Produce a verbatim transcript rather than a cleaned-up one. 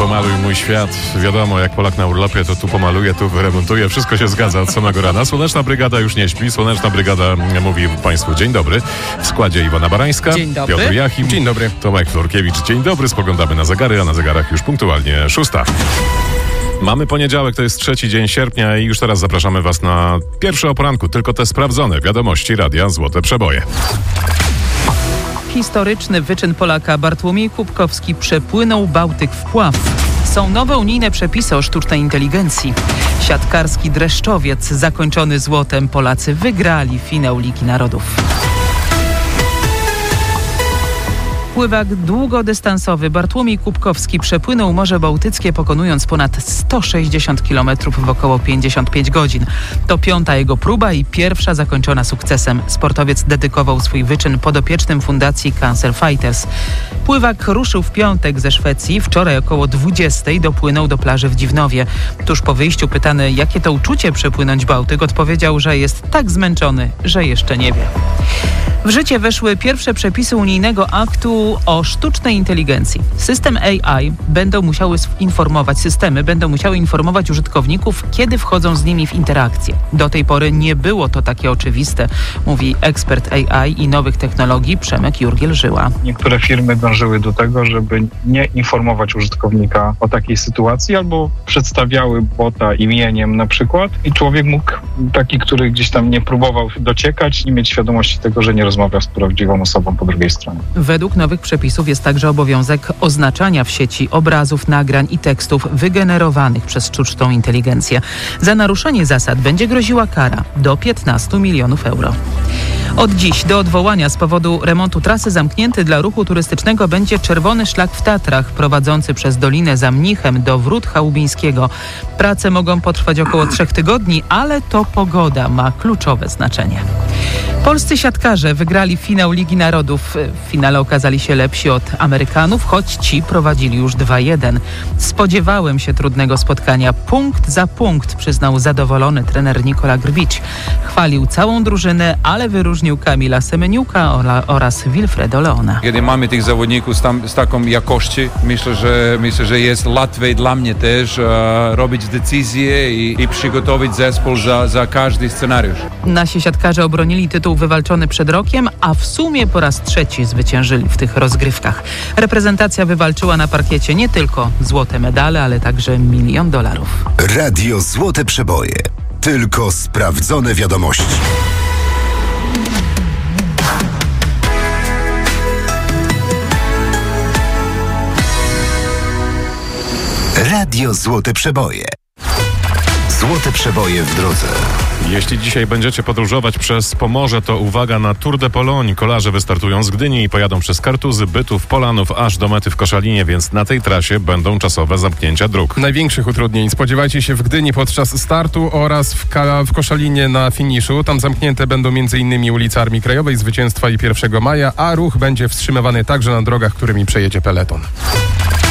pomaluj mój świat. Wiadomo, jak Polak na urlopie, to tu pomaluje, tu wyremontuje. Wszystko się zgadza od samego rana. Słoneczna Brygada już nie śpi. Słoneczna Brygada mówi Państwu dzień dobry. W składzie Iwona Barańska, dzień dobry. Piotr Jachim, dzień dobry. Tomek Florkiewicz, dzień dobry. Spoglądamy na zegary, a na zegarach już punktualnie szósta. Mamy poniedziałek, to jest trzeci dzień sierpnia i już teraz zapraszamy Was na pierwsze o poranku, tylko te sprawdzone wiadomości Radia Złote Przeboje. Historyczny wyczyn Polaka Bartłomiej Kubkowski przepłynął Bałtyk w pław. Są nowe unijne przepisy o sztucznej inteligencji. Siatkarski dreszczowiec zakończony złotem. Polacy wygrali finał Ligi Narodów. Pływak długodystansowy Bartłomiej Kubkowski przepłynął Morze Bałtyckie, pokonując ponad sto sześćdziesiąt kilometrów w około pięćdziesiąt pięć godzin. To piąta jego próba i pierwsza zakończona sukcesem. Sportowiec dedykował swój wyczyn podopiecznym Fundacji Cancer Fighters. Pływak ruszył w piątek ze Szwecji. Wczoraj około dwudziestej dopłynął do plaży w Dziwnowie. Tuż po wyjściu pytany, jakie to uczucie przepłynąć Bałtyk, odpowiedział, że jest tak zmęczony, że jeszcze nie wie. W życie weszły pierwsze przepisy unijnego aktu o sztucznej inteligencji. System A I będą musiały informować, systemy będą musiały informować użytkowników, kiedy wchodzą z nimi w interakcję. Do tej pory nie było to takie oczywiste, mówi ekspert A I i nowych technologii Przemek Jurgiel-Żyła. Niektóre firmy dążyły do tego, żeby nie informować użytkownika o takiej sytuacji, albo przedstawiały bota imieniem na przykład i człowiek mógł, taki, który gdzieś tam nie próbował dociekać, nie mieć świadomości tego, że nie rozmawia z prawdziwą osobą po drugiej stronie. Według nowych przepisów jest także obowiązek oznaczania w sieci obrazów, nagrań i tekstów wygenerowanych przez sztuczną inteligencję. Za naruszenie zasad będzie groziła kara do piętnastu milionów euro. Od dziś do odwołania z powodu remontu trasy zamknięty dla ruchu turystycznego będzie czerwony szlak w Tatrach prowadzący przez Dolinę za Mnichem do Wrót Chałubińskiego. Prace mogą potrwać około trzech tygodni, ale to pogoda ma kluczowe znaczenie. Polscy siatkarze wygrali finał Ligi Narodów. W finale okazali się lepsi od Amerykanów, choć ci prowadzili już dwa jeden. Spodziewałem się trudnego spotkania. Punkt za punkt, przyznał zadowolony trener Nikola Grbić. Chwalił całą drużynę, ale wyróżnił Kamila Semeniuka oraz Wilfredo Leona. Kiedy mamy tych zawodników z, tam, z taką jakością, myślę, że myślę, że jest łatwiej dla mnie też e, robić decyzje i, i przygotować zespół za, za każdy scenariusz. Nasi siatkarze obronili tytuł wywalczony przed rokiem, a w sumie po raz trzeci zwyciężyli w tych rozgrywkach. Reprezentacja wywalczyła na parkiecie nie tylko złote medale, ale także milion dolarów. Radio Złote Przeboje. Tylko sprawdzone wiadomości. Radio Złote Przeboje. Złote Przeboje w drodze. Jeśli dzisiaj będziecie podróżować przez Pomorze, to uwaga na Tour de Pologne. Kolarze wystartują z Gdyni i pojadą przez Kartuzy, Bytów, Polanów, aż do mety w Koszalinie, więc na tej trasie będą czasowe zamknięcia dróg. Największych utrudnień spodziewajcie się w Gdyni podczas startu oraz w, Ka- w Koszalinie na finiszu. Tam zamknięte będą m.in. ulica Armii Krajowej, Zwycięstwa i pierwszego maja, a ruch będzie wstrzymywany także na drogach, którymi przejedzie peleton.